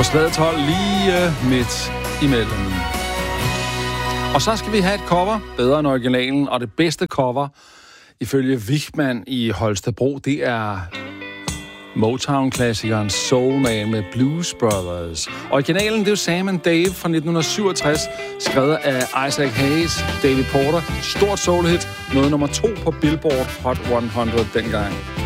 På Sladets hold lige midt imellem. Og så skal vi have et cover, bedre end originalen, og det bedste cover, ifølge Wichmann i Holstebro, det er Motown-klassikeren Soul Man med Blues Brothers. Originalen, det er jo Sam and Dave fra 1967, skrevet af Isaac Hayes, David Porter. Stort soul-hit, nåede nummer 2 på Billboard Hot 100 dengang.